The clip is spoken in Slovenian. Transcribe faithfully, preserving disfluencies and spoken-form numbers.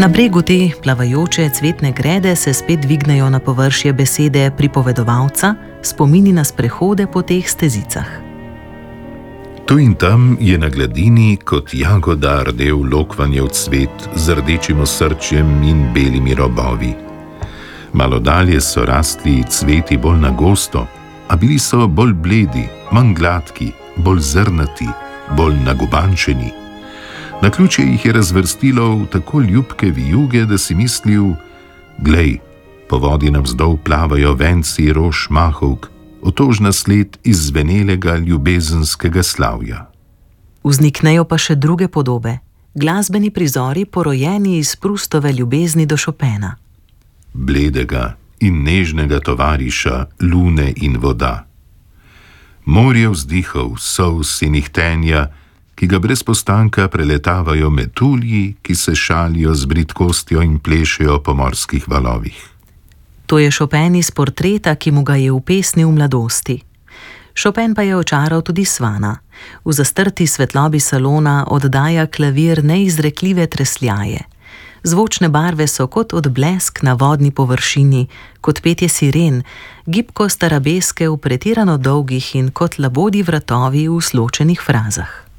Na bregu te plavajoče cvetne grede se spet dvignejo na površje besede pripovedovalca, spomini na sprehode po teh stezicah. Tu in tam je na gladini kot jagoda rdel lokvanjev cvet z rdečim osrčjem in belimi robovi. Malo dalje so rastli cveti bolj nagosto, a bili so bolj bledi, manj gladki, bolj zrnati, bolj nagubančeni. Naključje jih je razvrstilo v tako ljubke vijuge, da si mislil, glej, po vodi navzdol plavajo venci rož mahovk, otožna sled izzvenelega ljubezenskega slavja. Vzniknejo pa še druge podobe, glasbeni prizori porojeni iz Proustove ljubezni do Chopina. Bledega in nežnega tovariša lune in voda. Morje vzdihov, solz in ihtenja, ki ga brez postanka preletavajo metulji, ki se šalijo z bridkostjo in plešejo po morskih valovih. To je Chopin iz portreta, ki mu ga je upesnil v mladosti. Chopin pa je očaral tudi Svana. V zastrti svetlobi salona oddaja klavir neizrekljive tresljaje. Zvočne barve so kot odblesk na vodni površini, kot petje siren, gibkost arabeske v pretirano dolgih in kot labodji vratovi v sločenih frazah.